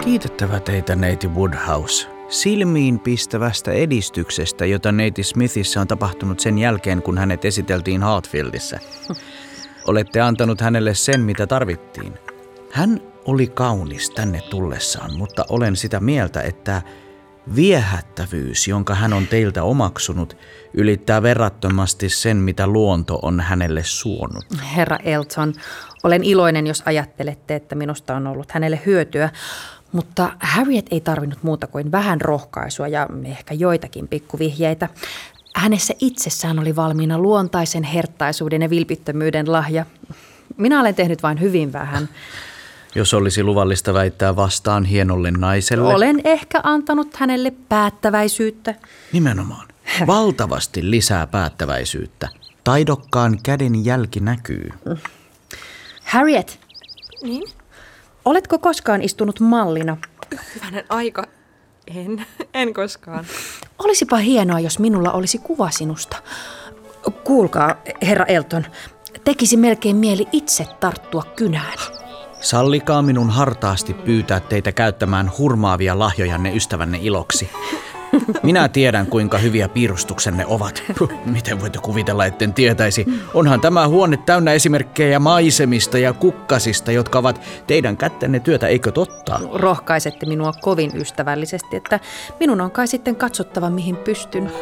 kiitettävä teitä, neiti Woodhouse, silmiin pistävästä edistyksestä, jota neiti Smithissä on tapahtunut sen jälkeen, kun hänet esiteltiin Hartfieldissä. Olette antanut hänelle sen, mitä tarvittiin. Hän oli kaunis tänne tullessaan, mutta olen sitä mieltä, että viehättävyys, jonka hän on teiltä omaksunut, ylittää verrattomasti sen, mitä luonto on hänelle suonut. Herra Elton, olen iloinen, jos ajattelette, että minusta on ollut hänelle hyötyä, mutta Harriet ei tarvinnut muuta kuin vähän rohkaisua ja ehkä joitakin pikkuvihjeitä. Hänessä itsessään oli valmiina luontaisen herttaisuuden ja vilpittömyyden lahja. Minä olen tehnyt vain hyvin vähän. Jos olisi luvallista väittää vastaan hienolle naiselle. Olen ehkä antanut hänelle päättäväisyyttä. Nimenomaan. Valtavasti lisää päättäväisyyttä. Taidokkaan käden jälki näkyy. Harriet. Niin? Oletko koskaan istunut mallina? Hyvänen aika. En koskaan. Olisipa hienoa, jos minulla olisi kuva sinusta. Kuulkaa, herra Elton, tekisi melkein mieli itse tarttua kynään. Sallikaa minun hartaasti pyytää teitä käyttämään hurmaavia lahjojanne ystävänne iloksi. Minä tiedän, kuinka hyviä piirustuksenne ovat. Miten voitte kuvitella, etten tietäisi? Onhan tämä huone täynnä esimerkkejä maisemista ja kukkasista, jotka ovat teidän kättenne työtä, eikö totta? Rohkaisette minua kovin ystävällisesti, että minun on kai sitten katsottava, mihin pystyn.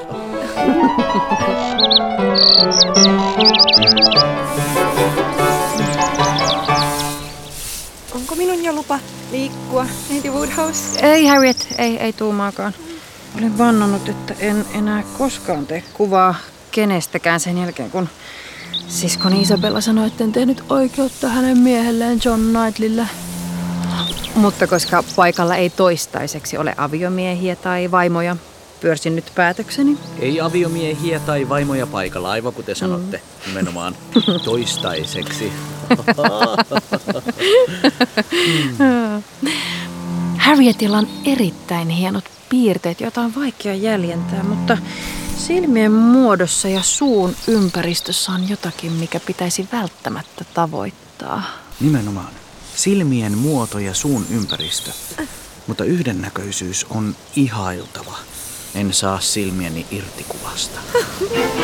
Onko minun jo lupa liikkua, neiti Woodhouse? Ei, Harriet, ei tuumaakaan. Olen vannonut, että en enää koskaan tee kuvaa kenestäkään sen jälkeen, kun siskoni Isabella sanoi, että en tehnyt oikeutta hänen miehelleen John Knightleylle. Mutta koska paikalla ei toistaiseksi ole aviomiehiä tai vaimoja, pyörsin nyt päätökseni. Ei aviomiehiä tai vaimoja paikalla, aivan kuten sanotte, nimenomaan toistaiseksi. Harrietilla on erittäin hienot piirteet, joita on vaikea jäljentää, mutta silmien muodossa ja suun ympäristössä on jotakin, mikä pitäisi välttämättä tavoittaa. Nimenomaan. Silmien muoto ja suun ympäristö. Mutta yhdennäköisyys on ihailtava. En saa silmieni irti kuvasta.